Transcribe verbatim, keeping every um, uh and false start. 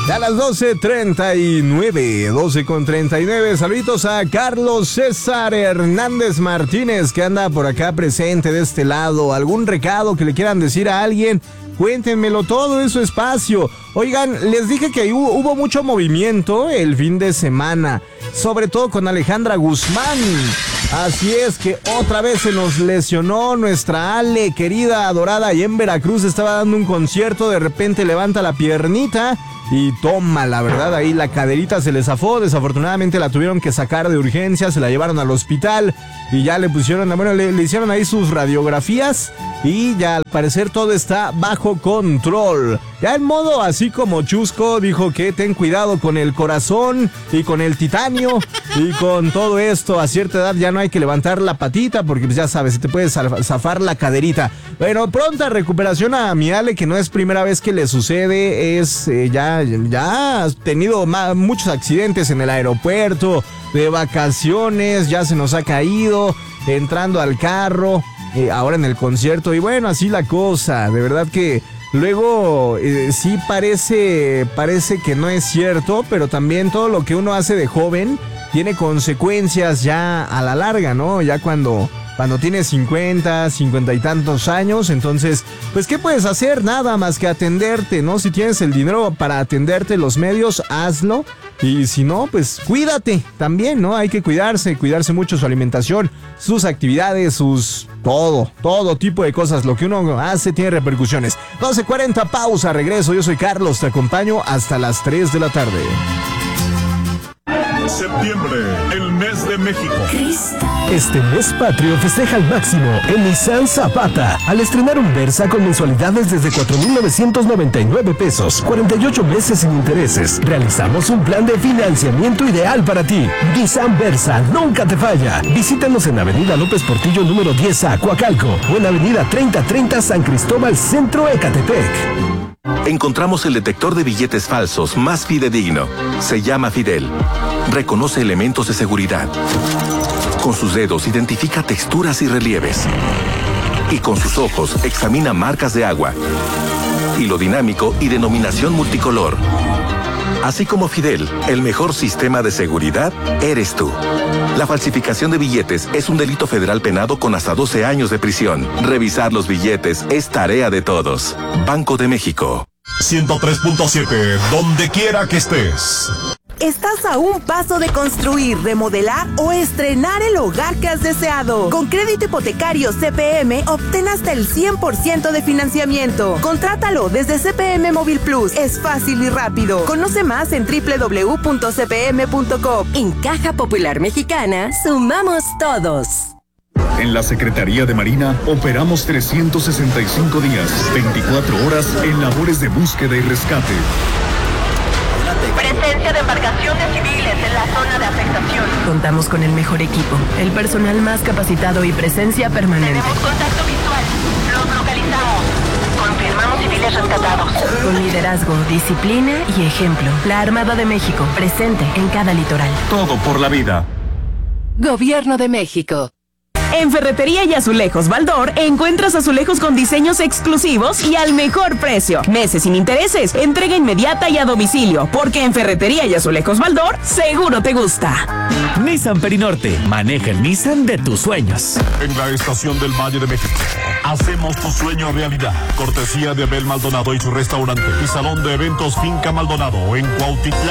A las doce treinta y nueve, doce con treinta y nueve, saluditos a Carlos César Hernández Martínez, que anda por acá presente de este lado. ¿Algún recado que le quieran decir a alguien? Cuéntenmelo todo en su espacio. Oigan, les dije que hubo, hubo mucho movimiento el fin de semana, sobre todo con Alejandra Guzmán. Así es que otra vez se nos lesionó nuestra Ale, querida, adorada, y en Veracruz estaba dando un concierto, de repente levanta la piernita y toma, la verdad, ahí la caderita se le zafó. Desafortunadamente la tuvieron que sacar de urgencia, se la llevaron al hospital y ya le pusieron, bueno, le, le hicieron ahí sus radiografías y ya al parecer todo está bajo control. Ya en modo así como chusco, dijo que ten cuidado con el corazón y con el titanio y con todo esto. A cierta edad ya no hay que levantar la patita porque pues ya sabes, se te puede zafar la caderita. Bueno, pronta recuperación a mi Ale, que no es primera vez que le sucede, es eh, ya, ya ha tenido más, muchos accidentes en el aeropuerto, de vacaciones, ya se nos ha caído, entrando al carro, eh, ahora en el concierto, y bueno, así la cosa, de verdad que luego eh, sí parece, parece que no es cierto, pero también todo lo que uno hace de joven tiene consecuencias ya a la larga, ¿no? Ya cuando... Cuando tienes cincuenta, cincuenta y tantos años, entonces, pues, ¿qué puedes hacer? Nada más que atenderte, ¿no? Si tienes el dinero para atenderte, los medios, hazlo. Y si no, pues, cuídate también, ¿no? Hay que cuidarse, cuidarse mucho su alimentación, sus actividades, sus... Todo, todo tipo de cosas. Lo que uno hace tiene repercusiones. doce cuarenta, pausa, regreso. Yo soy Carlos, te acompaño hasta las tres de la tarde. Septiembre, el mes de México. Este mes patrio festeja al máximo en Nissan Zapata al estrenar un Versa con mensualidades desde cuatro mil novecientos noventa y nueve pesos, cuarenta y ocho meses sin intereses. Realizamos un plan de financiamiento ideal para ti. Nissan Versa nunca te falla. Visítanos en Avenida López Portillo número diez A, Coacalco, o en Avenida treinta treinta San Cristóbal Centro, Ecatepec. Encontramos el detector de billetes falsos más fidedigno. Se llama Fidel. Reconoce elementos de seguridad. Con sus dedos identifica texturas y relieves. Y con sus ojos examina marcas de agua, hilo dinámico y denominación multicolor. Así como Fidel, el mejor sistema de seguridad eres tú. La falsificación de billetes es un delito federal penado con hasta doce años de prisión. Revisar los billetes es tarea de todos. Banco de México. ciento tres punto siete, donde quiera que estés. Estás a un paso de construir, remodelar o estrenar el hogar que has deseado. Con crédito hipotecario C P M, obtén hasta el cien por ciento de financiamiento. Contrátalo desde C P M Móvil Plus. Es fácil y rápido. Conoce más en doble u doble u doble u punto c p m punto com. En Caja Popular Mexicana, sumamos todos. En la Secretaría de Marina operamos trescientos sesenta y cinco días, veinticuatro horas en labores de búsqueda y rescate. Presencia de embarcaciones civiles en la zona de afectación. Contamos con el mejor equipo, el personal más capacitado y presencia permanente. Tenemos contacto visual. Los localizamos. Confirmamos civiles rescatados. Con liderazgo, disciplina y ejemplo. La Armada de México, presente en cada litoral. Todo por la vida. Gobierno de México. En Ferretería y Azulejos Baldor encuentras azulejos con diseños exclusivos y al mejor precio. Meses sin intereses, entrega inmediata y a domicilio, porque en Ferretería y Azulejos Baldor seguro te gusta. Nissan Perinorte, maneja el Nissan de tus sueños. En la estación del Valle de México, hacemos tu sueño realidad. Cortesía de Abel Maldonado y su restaurante y salón de eventos Finca Maldonado en Cuautitlán.